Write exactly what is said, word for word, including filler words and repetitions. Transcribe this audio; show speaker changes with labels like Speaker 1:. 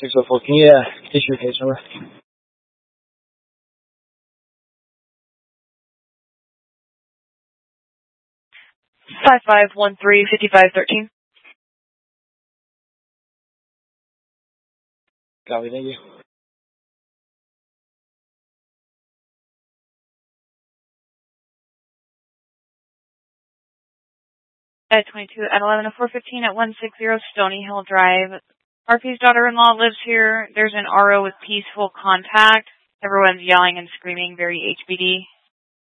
Speaker 1: six oh four. Can you uh, issue your case number?
Speaker 2: Five five one three fifty five thirteen.
Speaker 1: Copy, thank you.
Speaker 2: At twenty-two at eleven oh four fifteen at one sixty Stony Hill Drive. Murphy's daughter-in-law lives here. There's an R O with peaceful contact. Everyone's yelling and screaming, very H B D.